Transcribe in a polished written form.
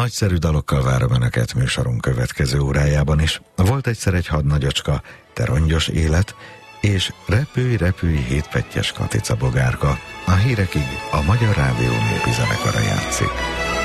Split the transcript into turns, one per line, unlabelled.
Nagyszerű dalokkal várom Önöket műsorunk következő órájában is. Volt egyszer egy hadnagyocska, te rongyos élet, és repülj, repülj, hétpettyes Katica bogárka. A hírekig a Magyar Rádió népi zenekara játszik.